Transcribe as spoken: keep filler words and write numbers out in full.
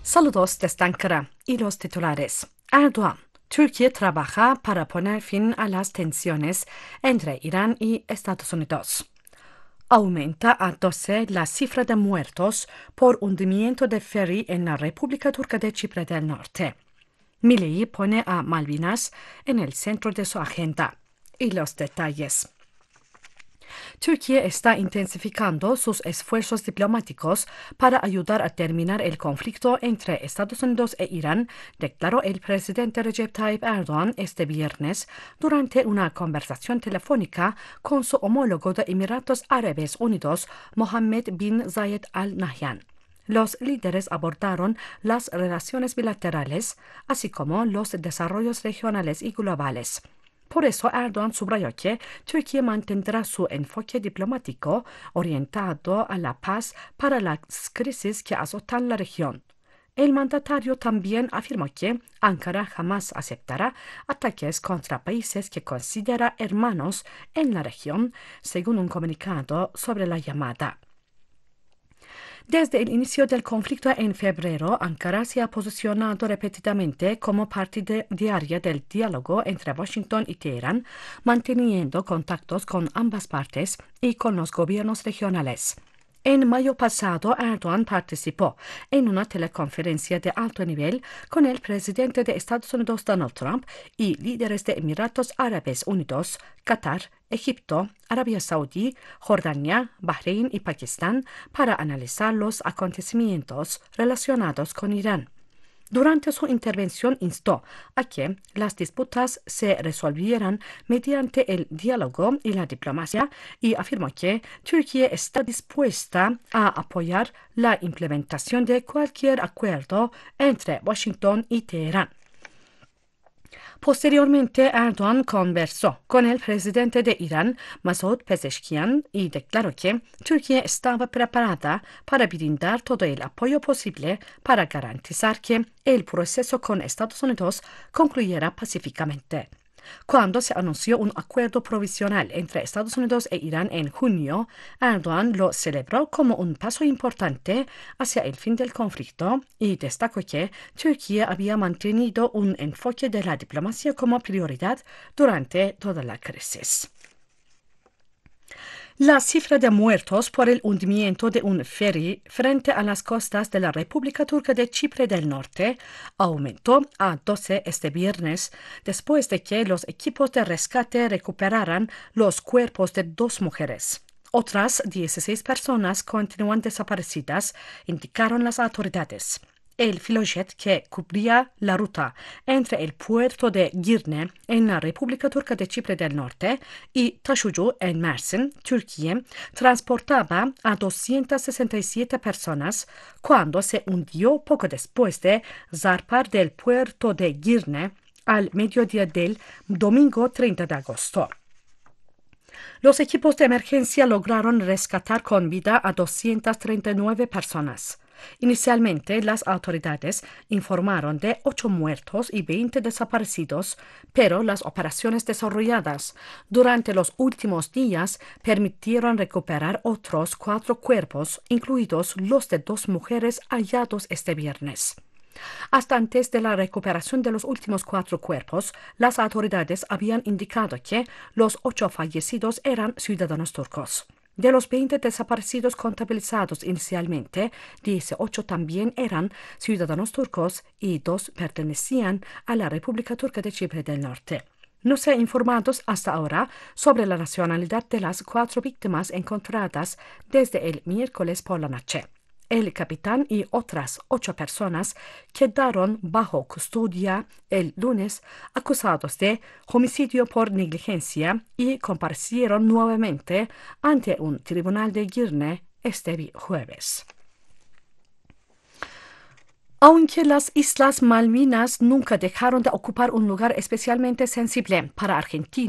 Saludos desde Ankara y los titulares. Erdoğan: Türkiye trabaja para poner fin a las tensiones entre Irán y Estados Unidos. Aumenta a doce la cifra de muertos por hundimiento de ferry en la República Turca de Chipre del Norte. Milei pone a Malvinas en el centro de su agenda. Y los detalles. Turquía está intensificando sus esfuerzos diplomáticos para ayudar a terminar el conflicto entre Estados Unidos e Irán, declaró el presidente Recep Tayyip Erdoğan este viernes durante una conversación telefónica con su homólogo de Emiratos Árabes Unidos, Mohammed bin Zayed Al Nahyan. Los líderes abordaron las relaciones bilaterales, así como los desarrollos regionales y globales. Por eso Erdoğan subrayó que Turquía mantendrá su enfoque diplomático orientado a la paz para las crisis que azotan la región. El mandatario también afirmó que Ankara jamás aceptará ataques contra países que considera hermanos en la región, según un comunicado sobre la llamada. Desde el inicio del conflicto en febrero, Ankara se ha posicionado repetidamente como partidaria del diálogo entre Washington y Teherán, manteniendo contactos con ambas partes y con los gobiernos regionales. En mayo pasado, Erdoğan participó en una teleconferencia de alto nivel con el presidente de Estados Unidos, Donald Trump, y líderes de Emiratos Árabes Unidos, Qatar, Egipto, Arabia Saudí, Jordania, Bahrein y Pakistán para analizar los acontecimientos relacionados con Irán. Durante su intervención instó a que las disputas se resolvieran mediante el diálogo y la diplomacia y afirmó que Turquía está dispuesta a apoyar la implementación de cualquier acuerdo entre Washington y Teherán. Posteriormente, Erdoğan conversó con el presidente de Irán, Masoud Pezeshkian, y declaró que Turquía estaba preparada para brindar todo el apoyo posible para garantizar que el proceso con Estados Unidos concluyera pacíficamente. Cuando se anunció un acuerdo provisional entre Estados Unidos e Irán en junio, Erdoğan lo celebró como un paso importante hacia el fin del conflicto y destacó que Turquía había mantenido un enfoque de la diplomacia como prioridad durante toda la crisis. La cifra de muertos por el hundimiento de un ferry frente a las costas de la República Turca de Chipre del Norte aumentó a doce este viernes, después de que los equipos de rescate recuperaran los cuerpos de dos mujeres. Otras dieciséis personas continúan desaparecidas, indicaron las autoridades. El filojet que cubría la ruta entre el puerto de Girne en la República Turca de Chipre del Norte y Taşucu en Mersin, Turquía, transportaba a doscientas sesenta y siete personas cuando se hundió poco después de zarpar del puerto de Girne al mediodía del domingo treinta de agosto. Los equipos de emergencia lograron rescatar con vida a doscientas treinta y nueve personas. Inicialmente, las autoridades informaron de ocho muertos y veinte desaparecidos, pero las operaciones desarrolladas durante los últimos días permitieron recuperar otros cuatro cuerpos, incluidos los de dos mujeres hallados este viernes. Hasta antes de la recuperación de los últimos cuatro cuerpos, las autoridades habían indicado que los ocho fallecidos eran ciudadanos turcos. De los veinte desaparecidos contabilizados inicialmente, dieciocho también eran ciudadanos turcos y dos pertenecían a la República Turca de Chipre del Norte. No se ha informado hasta ahora sobre la nacionalidad de las cuatro víctimas encontradas desde el miércoles por la noche. El capitán y otras ocho personas quedaron bajo custodia el lunes acusados de homicidio por negligencia y comparecieron nuevamente ante un tribunal de Girne este jueves. Aunque las Islas Malvinas nunca dejaron de ocupar un lugar especialmente sensible para Argentina,